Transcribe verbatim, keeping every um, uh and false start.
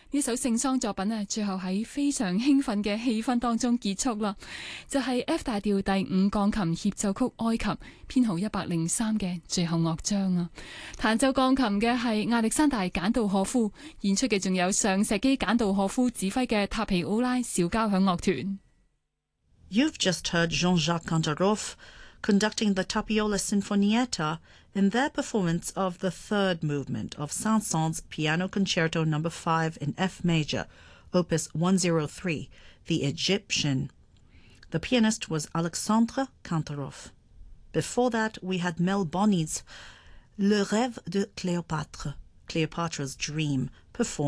呢首聖桑作品呢，最後喺非常興奮嘅氣氛當中結束啦，就係、是、F 大調第五鋼琴協奏曲埃及編號一百零三嘅最後樂章啊！彈奏鋼琴嘅係亞歷山大簡道賀夫，演出嘅仲有上石基簡道賀夫指揮嘅塔皮奧拉小交響樂團。 You've just heard Jean-Jacques Kantarov conducting the Tapiola Sinfonietta in their performance of the third movement of Saint-Saëns Piano Concerto number five in F major, opus one oh three, The Egyptian. The pianist was Alexandre Kantarov. Before that, we had Mel Bonny's Le Rêve de Cléopâtre, Cleopatra's Dream, performed